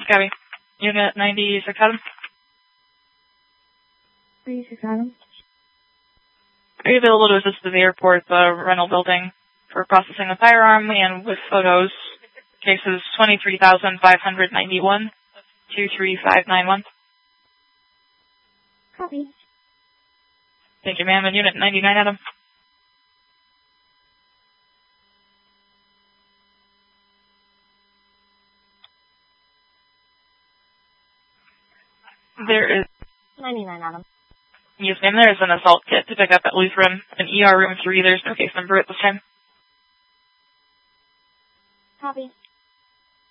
Copy. Unit 96 Adam. 96 Adam. Are you available to assist at the airport, the rental building, for processing the firearm and with photos? Cases 23,591, 23591. Copy. Thank you, ma'am. And Unit 99 Adam. There is 99 Adam. Yes, ma'am. There is an assault kit to pick up at Lutheran, an ER room 3. There's no case number at this time. Copy.